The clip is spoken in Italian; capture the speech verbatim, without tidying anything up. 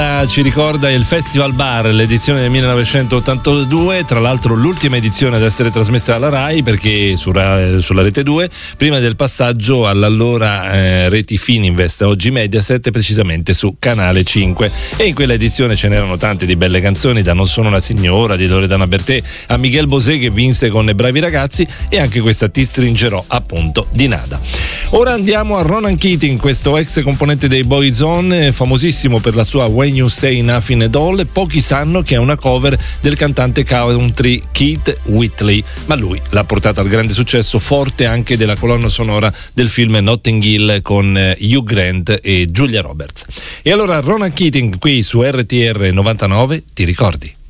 Ci ricorda il Festival Bar, l'edizione del millenovecentottantadue, tra l'altro l'ultima edizione ad essere trasmessa alla Rai, perché su Ra- sulla Rete due, prima del passaggio all'allora eh, Reti Fininvest, oggi Mediaset, precisamente su Canale cinque. E in quella edizione ce n'erano tante di belle canzoni, da Non sono una signora di Loredana Bertè a Miguel Bosé che vinse con I bravi ragazzi, e anche questa Ti stringerò, appunto, di Nada. Ora andiamo a Ronan Keating, questo ex componente dei Boyzone, famosissimo per la sua When You Say Nothing at All. Pochi sanno che è una cover del cantante country Keith Whitley, ma lui l'ha portata al grande successo, forte anche della colonna sonora del film Notting Hill con Hugh Grant e Julia Roberts. E allora Ronan Keating qui su R T R novantanove, ti ricordi?